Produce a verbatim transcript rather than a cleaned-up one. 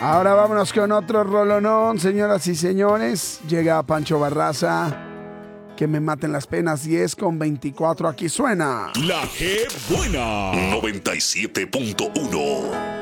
Ahora vámonos con otro rolonón, señoras y señores. Llega Pancho Barraza, que me maten las penas, diez con veinticuatro. Aquí suena La G Buena noventa y siete punto uno.